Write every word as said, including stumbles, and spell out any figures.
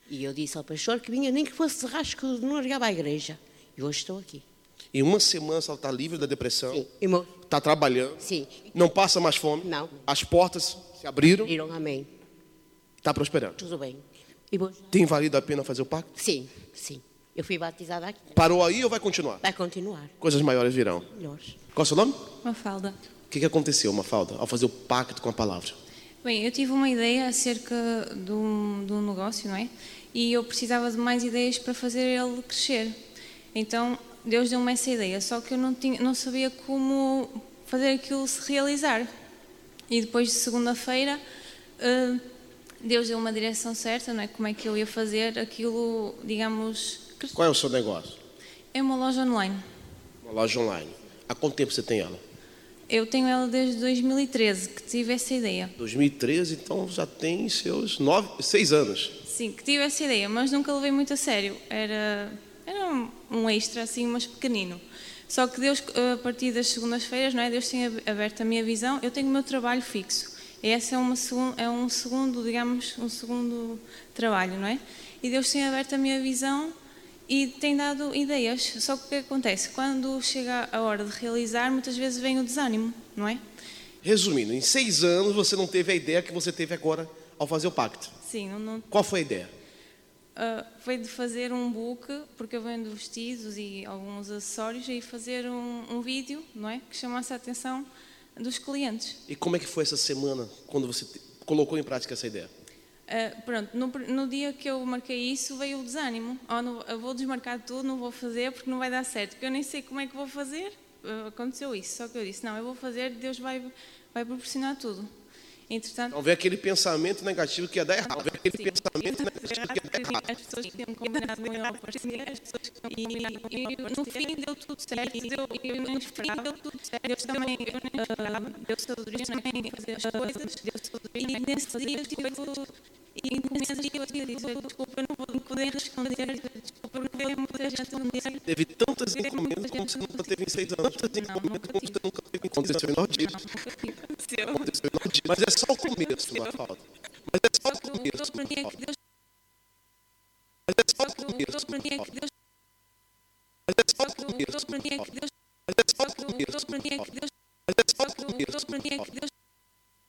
E eu disse ao pastor que vinha, nem que fosse de rasco, não largava a igreja. E hoje estou aqui. Em uma semana ela está livre da depressão. Sim. Irmão, Está trabalhando. sim. Não passa mais fome. Não. As portas se abriram. Viram, amém. Está prosperando. Tudo bem. E hoje? Tem valido a pena fazer o pacto? Sim, sim. Eu fui batizada aqui. Parou aí ou vai continuar? Vai continuar. Coisas maiores virão. Melhores. Qual é o seu nome? Mafalda. O que, que aconteceu, Mafalda, ao fazer o pacto com a palavra? Bem, eu tive uma ideia acerca de um, de um negócio, não é? E eu precisava de mais ideias para fazer ele crescer. Então, Deus deu-me essa ideia, só que eu não, tinha, não sabia como fazer aquilo se realizar. E depois de segunda-feira, uh, Deus deu uma direção certa, não é? Como é que eu ia fazer aquilo, digamos... Qual é o seu negócio? É uma loja online. Uma loja online. Há quanto tempo você tem ela? Eu tenho ela desde dois mil e treze, que tive essa ideia. dois mil e treze, então já tem seus nove, seis anos. Sim, que tive essa ideia, mas nunca levei muito a sério. Era, era um, um extra, assim, mas pequenino. Só que Deus, a partir das segundas-feiras, não é? Deus tem aberto a minha visão. Eu tenho o meu trabalho fixo. E esse é, uma, é um segundo, digamos, um segundo trabalho, não é? E Deus tem aberto a minha visão e tem dado ideias. Só que o que acontece? Quando chega a hora de realizar, muitas vezes vem o desânimo, não é? Resumindo, em seis anos você não teve a ideia que você teve agora ao fazer o pacto. Sim. Não, não... Qual foi a ideia? Uh, foi de fazer um book, porque eu vendo vestidos e alguns acessórios, e fazer um, um vídeo, não é? Que chamasse a atenção dos clientes. E como é que foi essa semana, quando você te... colocou em prática essa ideia? Uh, pronto, no, no dia que eu marquei isso, veio o desânimo. Oh, não, eu vou desmarcar tudo, não vou fazer porque não vai dar certo, porque eu nem sei como é que vou fazer. Uh, aconteceu isso, só que eu disse, não, eu vou fazer, Deus vai, vai proporcionar tudo. Entretanto, então vê aquele pensamento negativo que ia dar errado. Vê aquele sim, pensamento negativo que ia dar errado. as pessoas que tinham combinado com ele aparecer, as pessoas que e, e no fim deu tudo certo. Eu, eu não esperava. Deus também uh, deu sabedoria também fazer as coisas. E nesse dia eu tive e nesse dia eu tive desculpa, eu não vou poder responder, desculpa, eu não vou muita gente responder. Teve tantas encomendas como você nunca teve em seis anos. Tantas encomendas como você nunca teve em aconteceu em nove dias. Aconteceu em nove dias. Mas é só o começo, Mafalda. Mas é só o começo, Mafalda. Mas é só o começo, Mafalda. Mas é só o começo, Mafalda. Mas é só o começo, Mafalda.